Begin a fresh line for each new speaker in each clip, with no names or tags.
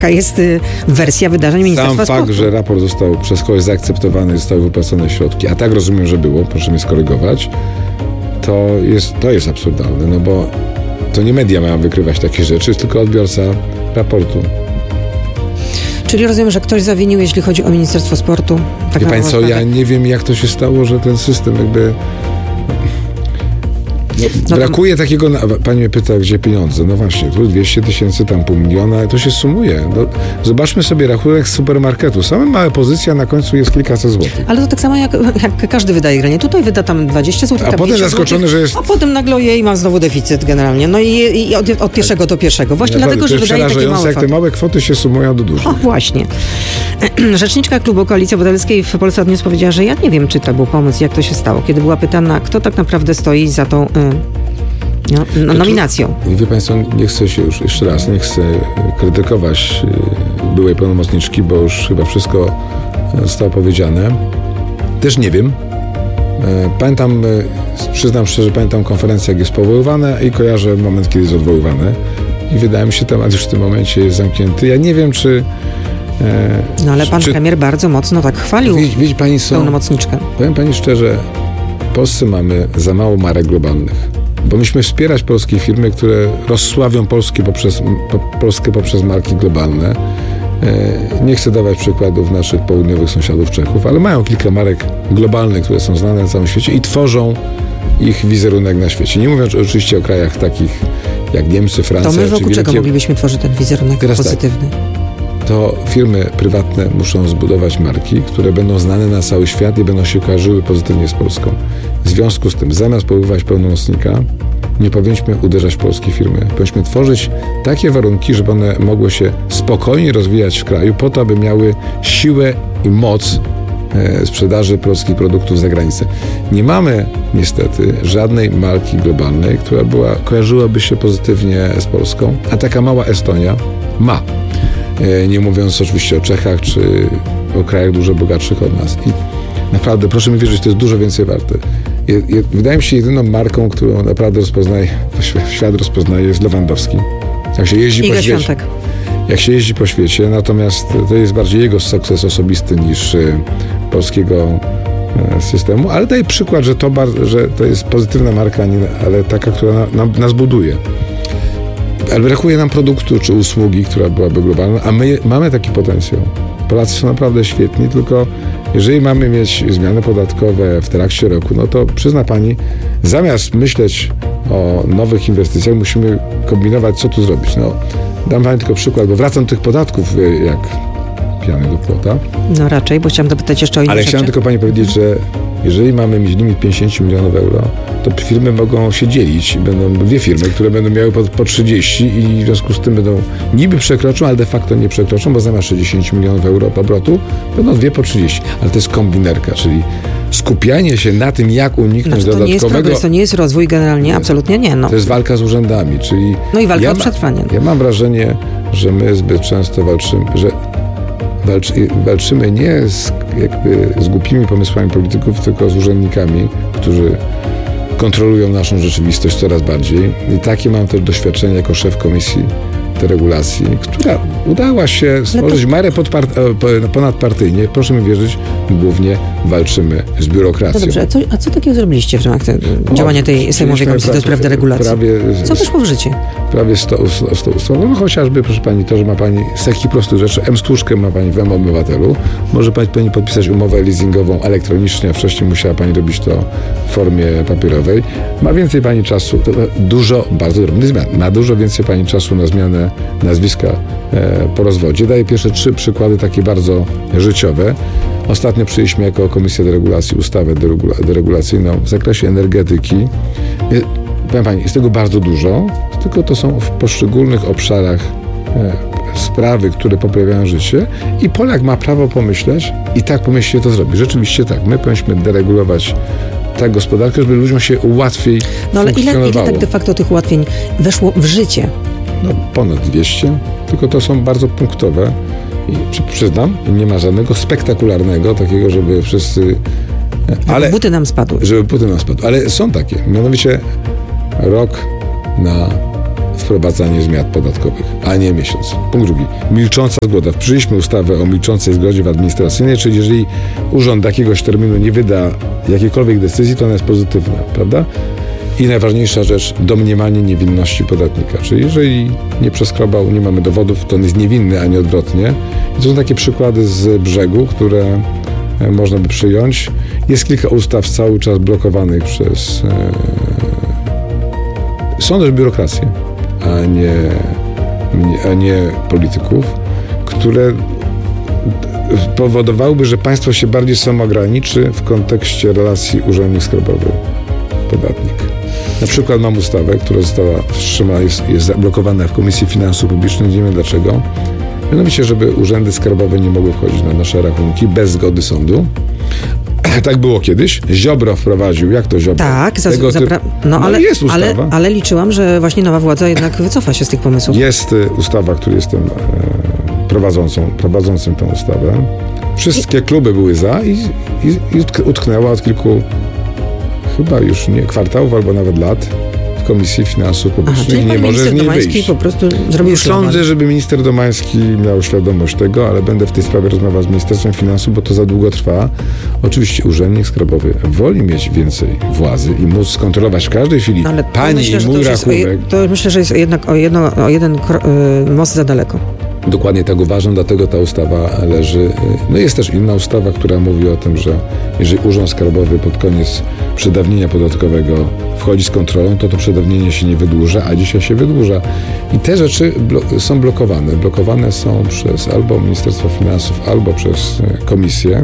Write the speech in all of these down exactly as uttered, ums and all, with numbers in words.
Taka jest y, wersja wydarzeń Ministerstwa
Sam fakt,
Sportu.
że raport został przez kogoś zaakceptowany, zostały wypłacone środki, a tak rozumiem, że było, proszę mnie skorygować, to jest, to jest absurdalne, no bo to nie media mają wykrywać takie rzeczy, tylko odbiorca raportu.
Czyli rozumiem, że ktoś zawinił, jeśli chodzi o Ministerstwo Sportu. Tak
Wie pani co, ja nie wiem, jak to się stało, że ten system jakby... No,
No
brakuje to... takiego... Pani mnie pyta, gdzie pieniądze. No właśnie, tu dwieście tysięcy, tam pół miliona, to się sumuje. No, zobaczmy sobie rachunek z supermarketu. Same małe pozycje, a na końcu jest kilkaset złotych.
Ale to tak samo jak, jak każdy wydaje granie. Tutaj wyda tam dwadzieścia złotych,
A
tam
potem
pięćdziesiąt
zaskoczony,
złotych,
że jest...
A potem nagle ojej, mam znowu deficyt generalnie. No i, i od, od pierwszego do pierwszego. Właśnie
Naprawdę,
dlatego, że
to jest
wydaje takie
przerażające,
małe
jak te
fakty.
małe kwoty się sumują do dużych.
O, właśnie. Rzeczniczka klubu Koalicji Obywatelskiej w Polsat News powiedziała, że ja nie wiem, czy to był pomysł, jak to się stało. Kiedy była pytana, kto tak naprawdę stoi za tą... Y, No, no, nominacją.
Wie Państwo, nie chcę się już jeszcze raz, nie chcę krytykować byłej pełnomocniczki, bo już chyba wszystko zostało powiedziane. Też nie wiem. Pamiętam, przyznam szczerze, pamiętam konferencję, jak jest powoływane i kojarzę moment, kiedy jest odwoływane. I wydaje mi się, temat już w tym momencie jest zamknięty. Ja nie wiem, czy...
No ale pan
czy,
premier bardzo mocno tak chwalił
widzi, widzi pani co,
pełnomocniczkę.
Powiem pani szczerze, w Polsce mamy za mało marek globalnych. Bo myśmy wspierać polskie firmy, które rozsławią Polskę poprzez, po, Polskę poprzez marki globalne. E, nie chcę dawać przykładów naszych południowych sąsiadów Czechów, ale mają kilka marek globalnych, które są znane na całym świecie i tworzą ich wizerunek na świecie. Nie mówiąc oczywiście o krajach takich jak Niemcy, Francja.
To my wokół
czy
czego
wielkie...
moglibyśmy tworzyć ten wizerunek
Teraz
pozytywny?
Tak. To firmy prywatne muszą zbudować marki, które będą znane na cały świat i będą się kojarzyły pozytywnie z Polską. W związku z tym, zamiast powoływać pełnomocnika, nie powinniśmy uderzać w polskie firmy. Powinniśmy tworzyć takie warunki, żeby one mogły się spokojnie rozwijać w kraju, po to, aby miały siłę i moc e, sprzedaży polskich produktów za granicę. Nie mamy niestety żadnej marki globalnej, która była, kojarzyłaby się pozytywnie z Polską, a taka mała Estonia ma. E, nie mówiąc oczywiście o Czechach, czy o krajach dużo bogatszych od nas. I naprawdę, proszę mi wierzyć, to jest dużo więcej warte. Je, je, wydaje mi się, jedyną marką, którą naprawdę rozpoznaje, świat rozpoznaje, jest Lewandowski. Jak się jeździ
Iga
po świecie.
Świątek.
Jak się jeździ po świecie, natomiast to jest bardziej jego sukces osobisty niż y, polskiego y, systemu, ale daje przykład, że to, bar, że to jest pozytywna marka, nie, ale taka, która na, na, nas buduje. Ale brakuje nam produktu czy usługi, która byłaby globalna, a my mamy taki potencjał. Polacy są naprawdę świetni, tylko jeżeli mamy mieć zmiany podatkowe w trakcie roku, no to przyzna pani, zamiast myśleć o nowych inwestycjach, musimy kombinować, co tu zrobić. No, dam pani tylko przykład, bo wracam do tych podatków jak pijany do płota.
No raczej, bo chciałam dopytać jeszcze o inne
Ale
rzeczy.
chciałem tylko pani powiedzieć, że jeżeli mamy mieć limit pięćdziesiąt milionów euro, to firmy mogą się dzielić. Będą dwie firmy, które będą miały po, po trzydzieści i w związku z tym będą niby przekroczą, ale de facto nie przekroczą, bo zamiast sześćdziesiąt milionów euro obrotu będą dwie po trzydzieści. Ale to jest kombinerka, czyli skupianie się na tym, jak uniknąć
Znaczy, to nie jest
dodatkowego...
progres, to nie jest rozwój generalnie, absolutnie nie. No,
To jest walka z urzędami, czyli...
no i walka
ja
o
ma,
przetrwanie.
Ja mam wrażenie, że my zbyt często walczymy, że walczy, walczymy nie z, jakby z głupimi pomysłami polityków, tylko z urzędnikami, którzy kontrolują naszą rzeczywistość coraz bardziej. I takie mam też doświadczenie jako szef komisji deregulacji, która udała się stworzyć to... marę ponadpartyjnie. Proszę mi wierzyć, głównie walczymy z biurokracją.
No dobrze, a co, a co takiego zrobiliście w ramach te, no, działania tej Sejmowej Komisji do Spraw Deregulacji? Prawie, co też powrzycie?
Prawie sto ustaw. No chociażby, proszę pani, to, że ma pani z takich prostych rzeczy, M-stłuczkę ma pani w M-Obywatelu. Może pani, pani podpisać umowę leasingową elektronicznie, a wcześniej musiała pani robić to w formie papierowej. Ma więcej pani czasu, to dużo, bardzo drobnych zmian, ma dużo więcej pani czasu na zmianę nazwiska e, po rozwodzie. Daję pierwsze trzy przykłady takie bardzo życiowe. Ostatnio przyjęliśmy jako Komisja Deregulacji ustawę deregula, deregulacyjną w zakresie energetyki. Je, powiem pani, jest tego bardzo dużo, tylko to są w poszczególnych obszarach e, sprawy, które poprawiają życie i Polak ma prawo pomyśleć i tak pomyślnie to zrobić. Rzeczywiście tak, my powinniśmy deregulować tak gospodarkę, żeby ludziom się łatwiej
No ale ile,
funkcjonowało.
ile tak de facto tych ułatwień weszło w życie?
No ponad dwieście, tylko to są bardzo punktowe i przy, przyznam, nie ma żadnego spektakularnego, takiego, żeby wszyscy...
Ale buty nam spadły.
Żeby buty nam spadły, ale są takie, mianowicie rok na wprowadzanie zmian podatkowych, a nie miesiąc. Punkt drugi. Milcząca zgoda. Przyjęliśmy ustawę o milczącej zgodzie w administracyjnej, czyli jeżeli urząd jakiegoś terminu nie wyda jakiejkolwiek decyzji, to ona jest pozytywna, prawda? I najważniejsza rzecz, domniemanie niewinności podatnika. Czyli jeżeli nie przeskrobał, nie mamy dowodów, to on jest niewinny, a nie odwrotnie. I to są takie przykłady z brzegu, które można by przyjąć. Jest kilka ustaw cały czas blokowanych przez e, sądy, biurokrację, a nie, a nie polityków, które powodowałyby, że państwo się bardziej samoograniczy w kontekście relacji urzędnik-skarbowy-podatnik. Na przykład mam ustawę, która została wstrzymana, jest, jest zablokowana w Komisji Finansów Publicznych, nie wiem dlaczego. Mianowicie, żeby urzędy skarbowe nie mogły wchodzić na nasze rachunki bez zgody sądu. Tak było kiedyś. Ziobro wprowadził. Jak to Ziobro?
Tak, za,
Tego
zapra-
typu...
no,
no
ale,
jest ustawa.
ale, ale liczyłam, że właśnie nowa władza jednak wycofa się z tych pomysłów.
Jest y, ustawa, której jestem e, prowadzącą, prowadzącym tę ustawę. Wszystkie I... kluby były za i, i, i utknęła od kilku, chyba już nie kwartałów, albo nawet lat w Komisji Finansów Publicznych.
Aha, czyli
nie może z niej
Domański
wyjść.
po prostu zrobił
Nie sądzę, żeby minister Domański miał świadomość tego, ale będę w tej sprawie rozmawiał z Ministerstwem Finansów, bo to za długo trwa. Oczywiście urzędnik skarbowy woli mieć więcej władzy i móc skontrolować w każdej chwili
ale
pani
myślę,
i mój
to
rachunek.
Jest, to myślę, że jest jednak o, jedno, o jeden kro, y, most za daleko.
Dokładnie tak uważam, dlatego ta ustawa leży. No jest też inna ustawa, która mówi o tym, że jeżeli Urząd Skarbowy pod koniec przedawnienia podatkowego wchodzi z kontrolą, to to przedawnienie się nie wydłuża, a dzisiaj się wydłuża. I te rzeczy blo- są blokowane. Blokowane są przez albo Ministerstwo Finansów, albo przez Komisję.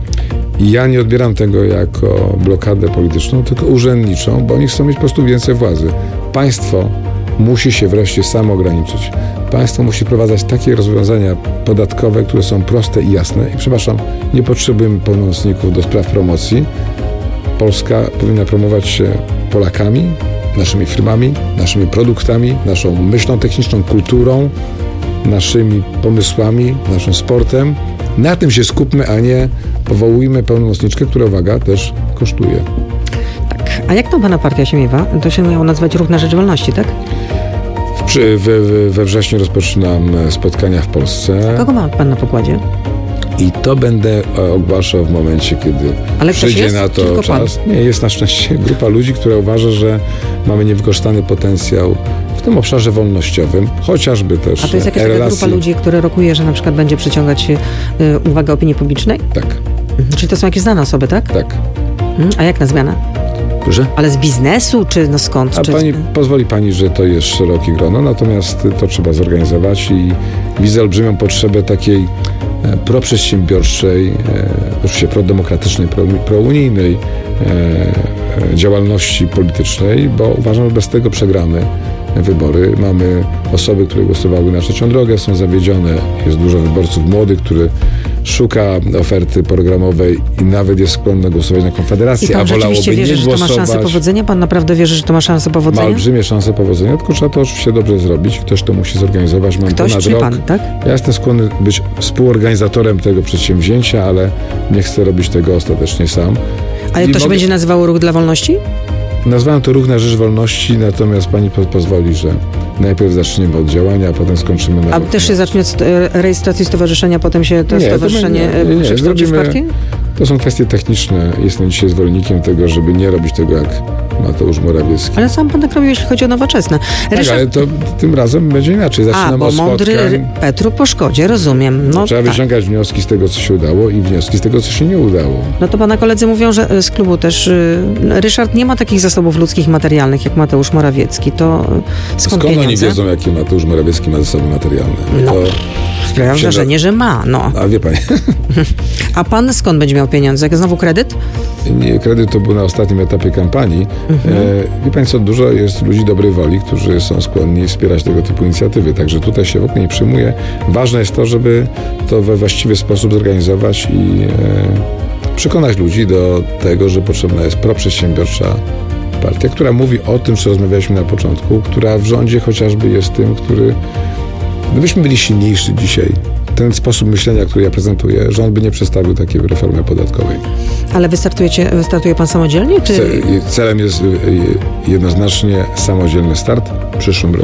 I ja nie odbieram tego jako blokadę polityczną, tylko urzędniczą, bo oni chcą mieć po prostu więcej władzy. Państwo musi się wreszcie samo ograniczyć. Państwo musi wprowadzać takie rozwiązania podatkowe, które są proste i jasne. I przepraszam, nie potrzebujemy pełnomocników do spraw promocji. Polska powinna promować się Polakami, naszymi firmami, naszymi produktami, naszą myślą techniczną, kulturą, naszymi pomysłami, naszym sportem. Na tym się skupmy, a nie powołujmy pełnomocniczkę, która, uwaga, też kosztuje.
Tak. A jak to pana partia się miewa? To się miało nazwać Ruch na Rzecz Wolności, tak?
Przy, we, we wrześniu rozpoczynam spotkania w Polsce.
Kogo ma pan na pokładzie?
I to będę ogłaszał w momencie, kiedy
Ale
przyjdzie
jest?
na to
Tylko
czas.
pan?
Nie, jest na szczęście grupa ludzi, która uważa, że mamy niewykorzystany potencjał w tym obszarze wolnościowym, chociażby też
A to jest jakaś taka
relacji...
grupa ludzi, która rokuje, że na przykład będzie przyciągać y, uwagę opinii publicznej?
Tak.
Mhm. Czyli to są jakieś znane osoby, tak?
Tak.
Mhm. A jak nazwiana?
Proszę?
Ale z biznesu, czy no skąd?
A
czy...
pani, pozwoli pani, że to jest szerokie grono, natomiast to trzeba zorganizować i widzę olbrzymią potrzebę takiej e, proprzedsiębiorczej, e, oczywiście prodemokratycznej, pro, prounijnej e, e, działalności politycznej, bo uważam, że bez tego przegramy wybory. Mamy osoby, które głosowały na trzecią drogę, są zawiedzione. Jest dużo wyborców młodych, który szuka oferty programowej i nawet jest skłonny głosować na Konfederację,
I pan
a wolałby
rzeczywiście
nie
wierzy, że to ma
głosować.
szansę powodzenia? Pan naprawdę wierzy, że to ma szansę powodzenia?
Ma olbrzymie szanse powodzenia, tylko trzeba to oczywiście dobrze zrobić. Ktoś to musi zorganizować. Mam
Ktoś
ponad
czy
rok.
pan, tak?
Ja jestem skłonny być współorganizatorem tego przedsięwzięcia, ale nie chcę robić tego ostatecznie sam.
A jak
I
to się
mogę...
będzie nazywało Ruch dla Wolności?
Nazwałem to Ruch na Rzecz Wolności, natomiast pani po- pozwoli, że najpierw zaczniemy od działania, a potem skończymy na...
A też się zacznie od e, rejestracji stowarzyszenia, potem się to
Nie, to
stowarzyszenie
my- nie, nie,
przekształci w
zrobimy-
partię?
To są kwestie techniczne. Jestem dzisiaj zwolennikiem tego, żeby nie robić tego jak Mateusz Morawiecki.
Ale sam pan tak robił, jeśli chodzi o Nowoczesne.
Tak,
Ryszard...
ale to tym razem będzie inaczej.
A,
Zaczynamy
bo
od
mądry
spotkań.
Petru po szkodzie, rozumiem. No,
Trzeba
tak.
wyciągać wnioski z tego, co się udało i wnioski z tego, co się nie udało.
No to pana koledzy mówią, że e, z klubu też y, Ryszard nie ma takich zasobów ludzkich i materialnych jak Mateusz Morawiecki. To y, skąd,
Skąd oni
pieniądze?
wiedzą, jakie Mateusz Morawiecki ma zasoby materialne?
No.
To...
Sprawiam
Się
wrażenie, że ma, no.
A wie pani,
A pan skąd będzie miał pieniądze? Jak znowu kredyt?
nie, kredyt to był na ostatnim etapie kampanii.
Mhm.
E, wie pani co, dużo jest ludzi dobrej woli, którzy są skłonni wspierać tego typu inicjatywy, także tutaj się w ogóle nie przyjmuje. Ważne jest to, żeby to we właściwy sposób zorganizować i e, przekonać ludzi do tego, że potrzebna jest proprzedsiębiorcza partia, która mówi o tym, co rozmawialiśmy na początku, która w rządzie chociażby jest tym, który... Gdybyśmy byli silniejsi dzisiaj, ten sposób myślenia, który ja prezentuję, rząd by nie przedstawił takiej reformy podatkowej.
Ale wystartujecie, wystartuje pan samodzielnie? Czy...
Ce- Celem jest y, y, jednoznacznie samodzielny start w przyszłym roku.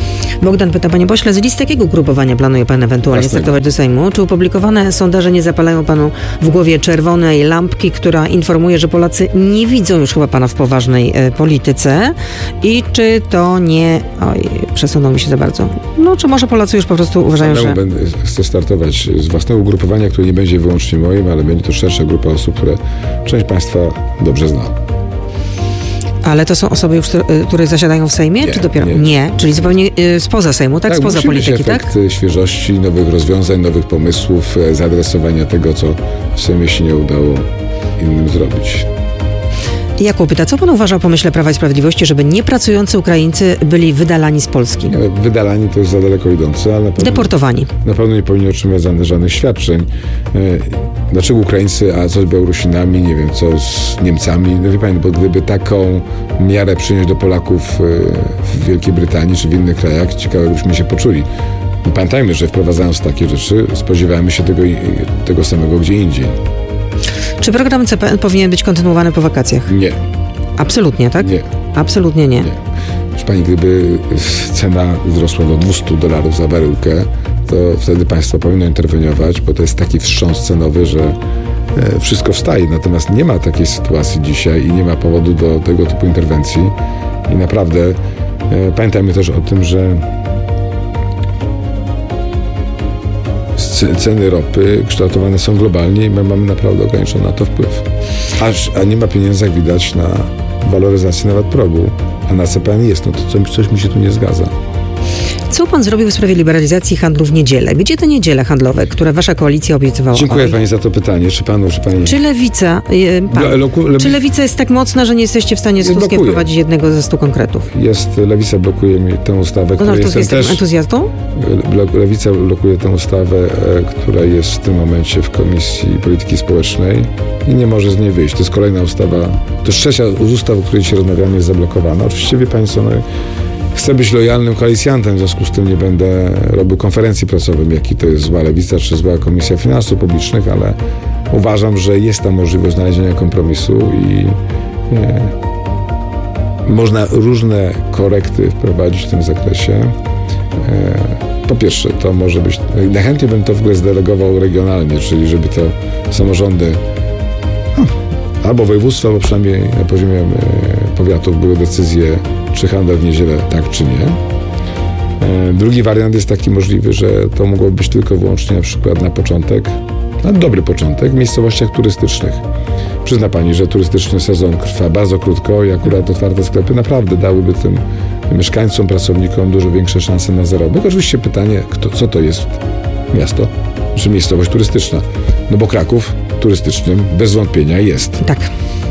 Bogdan pyta, panie pośle, z listy jakiego ugrupowania planuje pan ewentualnie
Jasne.
startować do Sejmu? Czy upublikowane sondaże nie zapalają panu w głowie czerwonej lampki, która informuje, że Polacy nie widzą już chyba pana w poważnej e, polityce? I czy to nie... Oj, przesunął mi się za bardzo. No, czy może Polacy już po prostu uważają, że...
Będę, chcę startować z własnego ugrupowania, które nie będzie wyłącznie moim, ale będzie to szersza grupa osób, które część państwa dobrze zna.
Ale to są osoby już, które zasiadają w Sejmie,
Nie,
czy dopiero?
nie.
Nie, czyli zupełnie y, spoza Sejmu, tak?
Tak,
Spoza
musi
polityki,
być
tak?
efekt świeżości, nowych rozwiązań, nowych pomysłów, e, zaadresowania tego, co w Sejmie się nie udało innym zrobić.
Jakub pyta, co pan uważa o pomyśle Prawa i Sprawiedliwości, żeby niepracujący Ukraińcy byli wydalani z Polski?
Nie, wydalanie to jest za daleko idące, ale na pewno,
Deportowani.
na pewno nie powinni otrzymać żadnych, żadnych świadczeń. E, Dlaczego Ukraińcy, a co z Białorusinami, nie wiem, co z Niemcami? No wie pani, bo gdyby taką miarę przyjąć do Polaków e, w Wielkiej Brytanii czy w innych krajach, ciekawe byśmy się poczuli. No, pamiętajmy, że wprowadzając takie rzeczy, spodziewamy się tego, tego samego gdzie indziej.
Czy program C P N powinien być kontynuowany po wakacjach?
Nie,
Absolutnie, tak?
nie.
Absolutnie nie.
Nie. Proszę pani, gdyby cena wzrosła do dwieście dolarów za baryłkę, to wtedy państwo powinno interweniować, bo to jest taki wstrząs cenowy, że e, wszystko wstaje. Natomiast nie ma takiej sytuacji dzisiaj i nie ma powodu do tego typu interwencji. I naprawdę e, pamiętajmy też o tym, że c- ceny ropy kształtowane są globalnie i my mamy naprawdę ograniczony na to wpływ. Aż, a nie ma pieniędzy, jak widać, na waloryzację nawet progu, a na C P N jest, no to coś, coś mi się tu nie zgadza.
Co pan zrobił w sprawie liberalizacji handlu w niedzielę? Gdzie te niedziele handlowe, które wasza koalicja obiecywała?
Dziękuję
Oj.
pani za to pytanie. Czy panu, czy pani...
Czy lewica, e, pan,
Le- loku- lewi-
czy lewica jest tak mocna, że nie jesteście w stanie z
Nie
Tuskiem
blokuje.
wprowadzić jednego ze stu konkretów?
Jest, Lewica blokuje mi tę ustawę,
Donald
której
Tusk
jestem
jest
też...
takim entuzjastą?
Le- Lewica blokuje tę ustawę, e, która jest w tym momencie w Komisji Polityki Społecznej i nie może z niej wyjść. To jest kolejna ustawa, to jest trzecia z ustaw, o której dzisiaj rozmawiamy, jest zablokowana. Oczywiście, wie państwo, no, chcę być lojalnym koalicjantem, w związku z tym nie będę robił konferencji prasowej, jaki to jest zła Lewica czy zła Komisja Finansów Publicznych, ale uważam, że jest tam możliwość znalezienia kompromisu i e, można różne korekty wprowadzić w tym zakresie. E, po pierwsze, to może być, najchętniej bym to w ogóle zdelegował regionalnie, czyli żeby to samorządy no, albo województwa, albo przynajmniej na poziomie e, powiatów były decyzje, czy handel w niedzielę tak, czy nie. E, drugi wariant jest taki możliwy, że to mogło być tylko wyłącznie na przykład na początek, na dobry początek, w miejscowościach turystycznych. Przyzna pani, że turystyczny sezon trwa bardzo krótko i akurat otwarte sklepy naprawdę dałyby tym mieszkańcom, pracownikom dużo większe szanse na zarobek. Oczywiście pytanie, kto, co to jest miasto, czy miejscowość turystyczna? No bo Kraków turystycznym bez wątpienia jest.
Tak.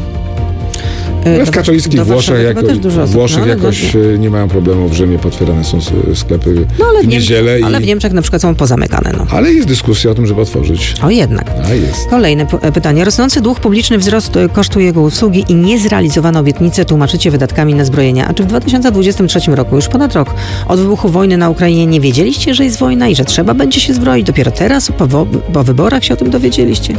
Ale w katolickich Włoszech, jako, Włoszech
no,
jakoś
no,
nie mają problemu, w Rzymie potwierane są sklepy
no, ale
w niedzielę.
Ale
i...
w Niemczech na przykład są pozamykane. No.
Ale jest dyskusja o tym, żeby otworzyć.
O jednak.
A jest.
Kolejne p- pytanie. Rosnący dług publiczny, wzrost e, kosztu jego usługi i niezrealizowane obietnice tłumaczycie wydatkami na zbrojenia. A czy w dwa tysiące dwudziestym trzecim roku, już ponad rok od wybuchu wojny na Ukrainie, nie wiedzieliście, że jest wojna i że trzeba będzie się zbroić? Dopiero teraz, po, wo- po wyborach się o tym dowiedzieliście?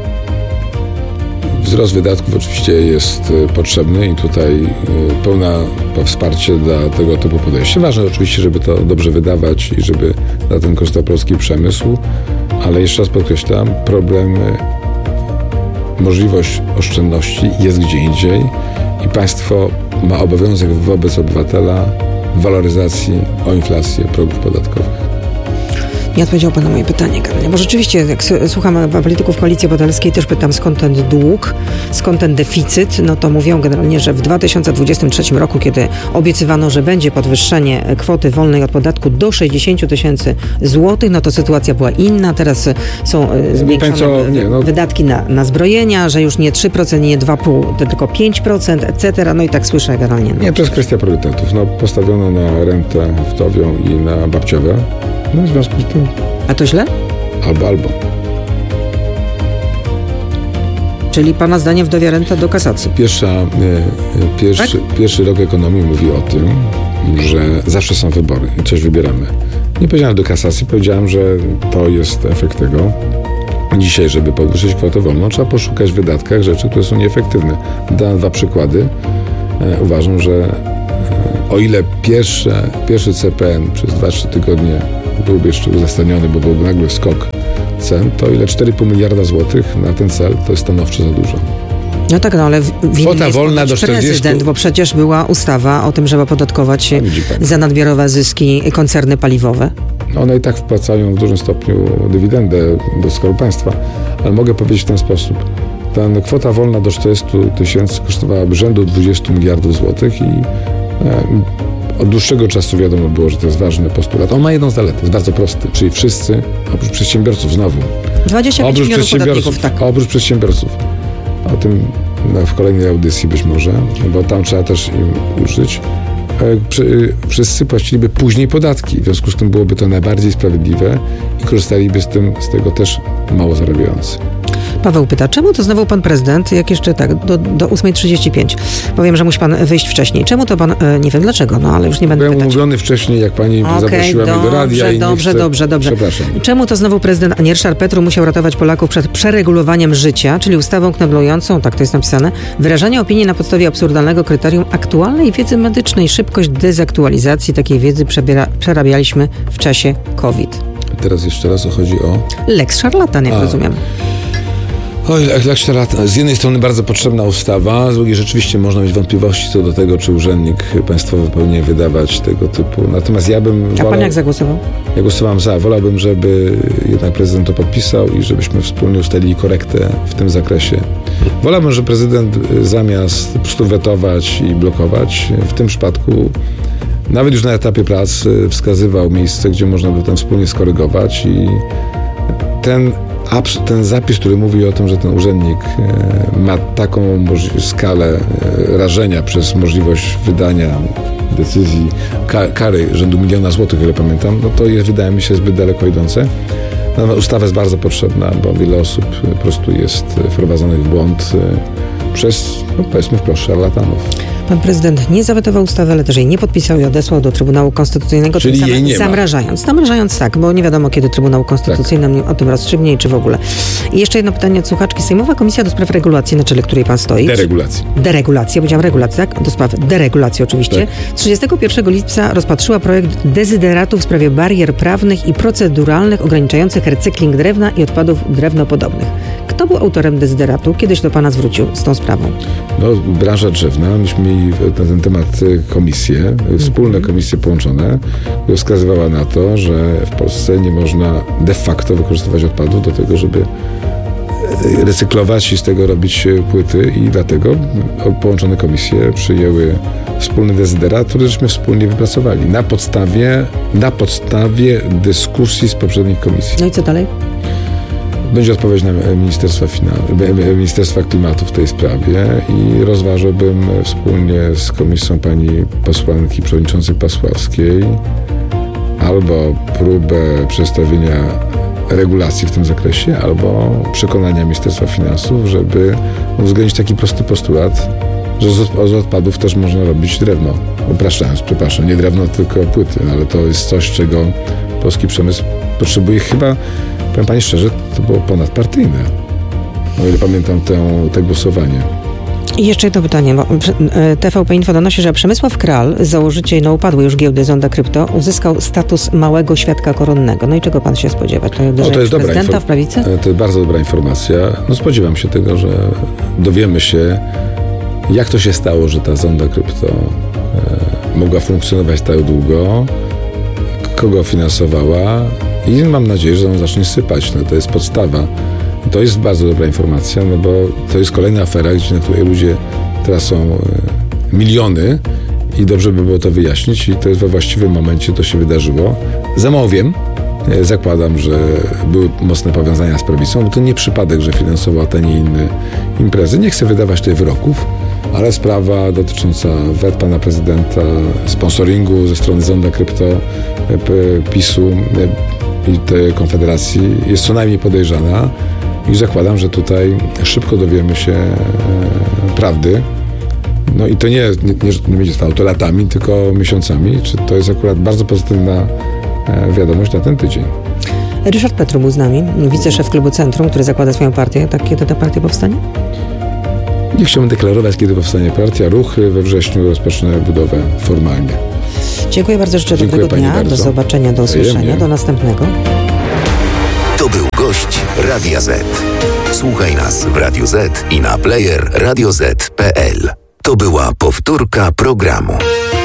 Wzrost wydatków oczywiście jest e, potrzebny i tutaj e, pełne wsparcie dla tego typu podejścia. Ważne oczywiście, żeby to dobrze wydawać i żeby na ten koształ polski przemysł, ale jeszcze raz podkreślam, problem, e, możliwość oszczędności jest gdzie indziej i państwo ma obowiązek wobec obywatela waloryzacji o inflację progów podatkowych.
Nie odpowiedział pan na moje pytanie, Karolina, bo rzeczywiście, jak s- słucham polityków Koalicji Obywatelskiej, też pytam, skąd ten dług, skąd ten deficyt, no to mówią generalnie, że w dwa tysiące dwudziestym trzecim roku, kiedy obiecywano, że będzie podwyższenie kwoty wolnej od podatku do sześćdziesiąt tysięcy złotych, no to sytuacja była inna, teraz są e, zwiększone
co, nie, no.
wydatki na, na zbrojenia, że już nie trzy procent, nie dwa i pół, tylko pięć procent, et cetera. No i tak słyszę generalnie. No.
Nie, to jest kwestia priorytetów. No, postawiono na rentę wdowią i na babciowe. No w związku z tym
A to źle?
albo, albo.
Czyli pana zdaniem wdowia renta do kasacji?
Pierwsza, e, pierwszy,
Tak?
pierwszy rok ekonomii mówi o tym, że zawsze są wybory i coś wybieramy. Nie powiedziałem do kasacji, powiedziałem, że to jest efekt tego. Dzisiaj, żeby podwyższyć kwotę wolną, trzeba poszukać w wydatkach rzeczy, które są nieefektywne. Dam dwa przykłady. E, uważam, że e, o ile pierwsze, pierwszy C P N przez dwa trzy tygodnie byłby jeszcze uzasadniony, bo byłby nagle skok cen, to o ile cztery i pół miliarda złotych na ten cel to jest stanowczo za dużo.
No tak, no ale winny jest
wolna do czterdziestu...
prezydent, bo przecież była ustawa o tym, żeby opodatkować za nadmiarowe zyski koncerny paliwowe.
No one i tak wpłacają w dużym stopniu dywidendę do Skarbu Państwa, ale mogę powiedzieć w ten sposób. Ta kwota wolna do czterdziestu tysięcy kosztowałaby rzędu dwudziestu miliardów złotych i e, od dłuższego czasu wiadomo było, że to jest ważny postulat. On ma jedną zaletę, jest bardzo prosty, czyli wszyscy, oprócz przedsiębiorców znowu.
dwadzieścia pięć
oprócz
milionów podatników, tak.
Oprócz przedsiębiorców. O tym no, w kolejnej audycji być może, bo tam trzeba też im użyć. Wszyscy płaciliby później podatki. W związku z tym byłoby to najbardziej sprawiedliwe i korzystaliby z, tym, z tego też mało zarabiający.
Paweł pyta, czemu to znowu pan prezydent, jak jeszcze tak, do, do ósmej trzydzieści pięć. Powiem, że musi pan wyjść wcześniej. Czemu to pan, e, nie wiem dlaczego, no ale już nie będę
Byłem
pytać.
umówiony wcześniej, jak pani okay, zaprosiła
dobrze,
mnie do radia i
dobrze,
chcę...
dobrze, dobrze.
Przepraszam.
Czemu to znowu prezydent, a nie Ryszard Petru musiał ratować Polaków przed przeregulowaniem życia, czyli ustawą kneblującą, tak to jest napisane, wyrażanie opinii na podstawie absurdalnego kryterium aktualnej wiedzy medycznej. Szybkość dezaktualizacji takiej wiedzy przebiera, przerabialiśmy w czasie COVID.
Teraz jeszcze raz chodzi o...
Lex szarlatan, jak a. rozumiem.
Oj, z jednej strony bardzo potrzebna ustawa, z drugiej rzeczywiście można mieć wątpliwości co do tego, czy urzędnik państwowy powinien wydawać tego typu. Natomiast ja bym...
A wolał, pan jak zagłosował?
Ja głosowałem za. Wolałbym, żeby jednak prezydent to podpisał i żebyśmy wspólnie ustalili korektę w tym zakresie. Wolałbym, że prezydent zamiast po prostu wetować i blokować, w tym przypadku nawet już na etapie prac wskazywał miejsce, gdzie można by to wspólnie skorygować i ten ten zapis, który mówi o tym, że ten urzędnik ma taką skalę rażenia przez możliwość wydania decyzji, kary rzędu miliona złotych, ile pamiętam, no to jest, wydaje mi się, zbyt daleko idące. No, ustawa jest bardzo potrzebna, bo wiele osób po prostu jest wprowadzonych w błąd przez, no powiedzmy wprost, szarlatanów.
Pan prezydent nie zawetował ustawy, ale też jej nie podpisał i odesłał do Trybunału Konstytucyjnego.
Czyli jej nie
zamrażając. Ma. Zamrażając tak, bo nie wiadomo, kiedy Trybunał Konstytucyjny tak. o tym rozstrzygnie i czy w ogóle. I jeszcze jedno pytanie od słuchaczki. Sejmowa Komisja do Spraw Regulacji, na czele której pan stoi.
Deregulacji.
Deregulacji, ja powiedziałam regulacji, tak? Do spraw deregulacji oczywiście. Tak. trzydziestego pierwszego lipca rozpatrzyła projekt dezyderatu w sprawie barier prawnych i proceduralnych ograniczających recykling drewna i odpadów drewnopodobnych. Kto był autorem dezyderatu? Kiedy się do pana zwrócił z tą sprawą?
No, branża drzewna. Myśmy mieli na ten temat komisje, mm-hmm. wspólne komisje połączone, która wskazywała na to, że w Polsce nie można de facto wykorzystywać odpadów do tego, żeby recyklować i z tego robić płyty i dlatego połączone komisje przyjęły wspólny dezyderat, który żeśmy wspólnie wypracowali na podstawie, na podstawie dyskusji z poprzednich komisji.
No i co dalej?
Będzie odpowiedź na Ministerstwa, Finan- Ministerstwa Klimatu w tej sprawie i rozważyłbym wspólnie z komisją pani posłanki przewodniczącej Pasławskiej albo próbę przedstawienia regulacji w tym zakresie, albo przekonania Ministerstwa Finansów, żeby uwzględnić taki prosty postulat, że z odpadów też można robić drewno. Upraszczając, przepraszam, nie drewno, tylko płyty, ale to jest coś, czego polski przemysł potrzebuje. Chyba, powiem pani szczerze, to było ponadpartyjne. O ile pamiętam te, te głosowanie.
I jeszcze jedno pytanie, bo T V P Info donosi, że Przemysław Kral, założyciel no upadłej już giełdy Zonda Krypto, uzyskał status małego świadka koronnego. No i czego pan się spodziewa? To,
no, to jest dobra
prezydenta infor- w prawicy?
To jest bardzo dobra informacja. No spodziewam się tego, że dowiemy się, jak to się stało, że ta Zonda Krypto e, mogła funkcjonować tak długo, kogo finansowała i mam nadzieję, że on zacznie sypać. No, to jest podstawa. To jest bardzo dobra informacja, no bo to jest kolejna afera, gdzie, na której ludzie tracą e, miliony i dobrze by było to wyjaśnić i to jest we właściwym momencie to się wydarzyło. Za mało wiem. E, zakładam, że były mocne powiązania z prawicą, bo to nie przypadek, że finansowała te nie inne imprezy. Nie chcę wydawać tutaj wyroków, ale sprawa dotycząca wet pana prezydenta, sponsoringu ze strony Zonda Krypto, e, PiSu e, i tej Konfederacji jest co najmniej podejrzana. I zakładam, że tutaj szybko dowiemy się e, prawdy. No i to nie, nie, nie będzie trwało to latami, tylko miesiącami. Czy to jest akurat bardzo pozytywna e, wiadomość na ten tydzień.
Ryszard Petru był z nami, wiceszef klubu Centrum, który zakłada swoją partię. Tak, kiedy ta partia powstanie?
Nie chciałbym deklarować, kiedy powstanie partia. Ruchy we wrześniu rozpoczynają budowę formalnie.
Dziękuję bardzo, życzę
Dziękuję
dobrego dnia.
bardzo.
Do zobaczenia, do usłyszenia,
Wzajemnie.
do następnego.
To był gość Radia Z. Słuchaj nas w Radio Z i na player radio zet kropka pe el. To była powtórka programu.